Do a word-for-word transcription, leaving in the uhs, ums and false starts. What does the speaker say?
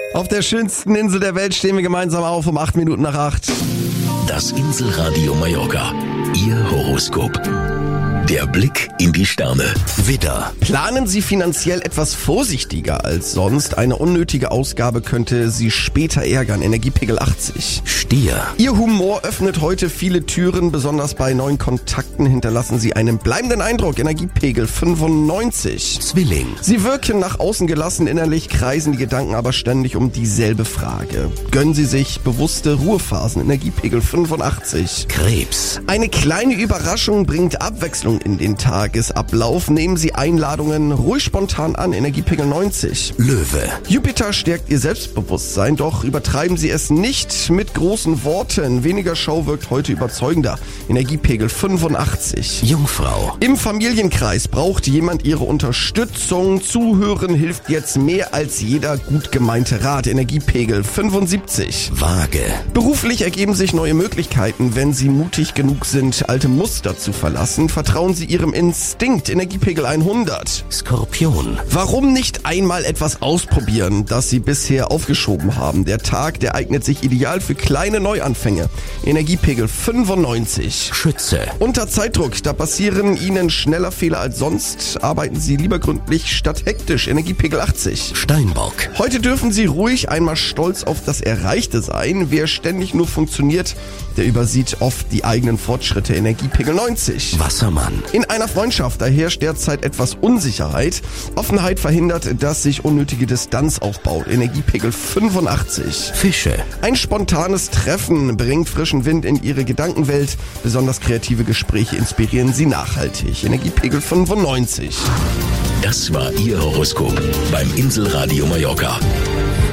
Auf der schönsten Insel der Welt stehen wir gemeinsam auf um acht Minuten nach acht. Das Inselradio Mallorca. Ihr Horoskop. Der Blick in die Sterne. Widder. Planen Sie finanziell etwas vorsichtiger als sonst. Eine unnötige Ausgabe könnte Sie später ärgern. Energiepegel achtzig. Stier. Ihr Humor öffnet heute viele Türen. Besonders bei neuen Kontakten hinterlassen Sie einen bleibenden Eindruck. Energiepegel fünfundneunzig. Zwilling. Sie wirken nach außen gelassen, innerlich kreisen die Gedanken aber ständig um dieselbe Frage. Gönnen Sie sich bewusste Ruhephasen. Energiepegel fünfundachtzig. Krebs. Eine kleine Überraschung bringt Abwechslung in den Tagesablauf. Nehmen Sie Einladungen ruhig spontan an. Energiepegel neunzig. Löwe. Jupiter stärkt Ihr Selbstbewusstsein, doch übertreiben Sie es nicht mit großen Worten. Weniger Show wirkt heute überzeugender. Energiepegel fünfundachtzig. Jungfrau. Im Familienkreis braucht jemand Ihre Unterstützung. Zuhören hilft jetzt mehr als jeder gut gemeinte Rat. Energiepegel fünfundsiebzig. Waage. Beruflich ergeben sich neue Möglichkeiten, wenn Sie mutig genug sind, alte Muster zu verlassen. Vertrauen Sie Ihrem Instinkt. Energiepegel hundert. Skorpion. Warum nicht einmal etwas ausprobieren, das Sie bisher aufgeschoben haben? Der Tag, der eignet sich ideal für kleine Neuanfänge. Energiepegel fünfundneunzig. Schütze. Unter Zeitdruck, da passieren Ihnen schneller Fehler als sonst. Arbeiten Sie lieber gründlich statt hektisch. Energiepegel achtzig. Steinbock. Heute dürfen Sie ruhig einmal stolz auf das Erreichte sein. Wer ständig nur funktioniert, der übersieht oft die eigenen Fortschritte. Energiepegel neunzig. Wassermann. In einer Freundschaft, da herrscht derzeit etwas Unsicherheit. Offenheit verhindert, dass sich unnötige Distanz aufbaut. Energiepegel fünfundachtzig. Fische. Ein spontanes Treffen bringt frischen Wind in Ihre Gedankenwelt. Besonders kreative Gespräche inspirieren Sie nachhaltig. Energiepegel fünfundneunzig. Das war Ihr Horoskop beim Inselradio Mallorca.